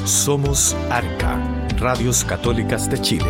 Somos Arca, Radios Católicas de Chile.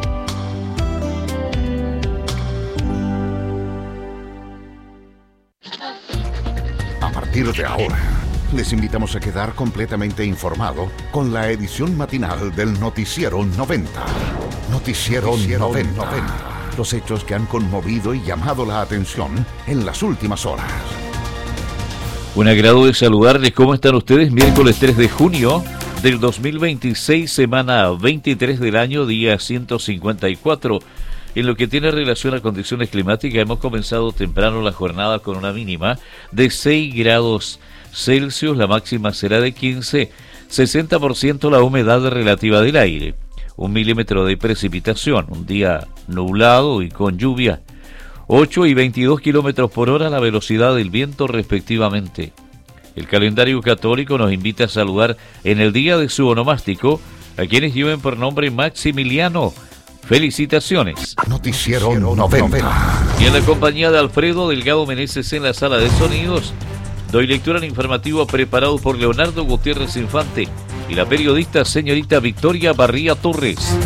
A partir de ahora, les invitamos a quedar completamente informado con la edición matinal del Noticiero 90. Noticiero 90. Los hechos que han conmovido y llamado la atención en las últimas horas. Un agrado de saludarles. ¿Cómo están ustedes? Miércoles 3 de junio del 2026, semana 23 del año, día 154. En lo que tiene relación a condiciones climáticas, hemos comenzado temprano la jornada con una mínima de 6 grados Celsius, la máxima será de 15, 60% la humedad relativa del aire, 1 milímetro de precipitación, un día nublado y con lluvia, 8 y 22 kilómetros por hora la velocidad del viento respectivamente. El calendario católico nos invita a saludar en el día de su onomástico a quienes lleven por nombre Maximiliano. Felicitaciones. Noticiero 90. Y en la compañía de Alfredo Delgado Meneses en la sala de sonidos, doy lectura al informativo preparado por Leonardo Gutiérrez Infante y la periodista señorita Victoria Barría Torres.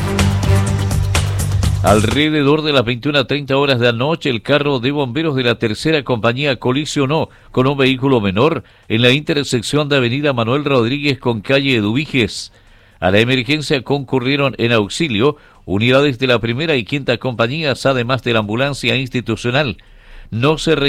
Alrededor de las 21:30 horas de anoche, el carro de bomberos de la tercera compañía colisionó con un vehículo menor en la intersección de avenida Manuel Rodríguez con calle Eduviges. A la emergencia concurrieron en auxilio unidades de la primera y quinta compañías, además de la ambulancia institucional. No se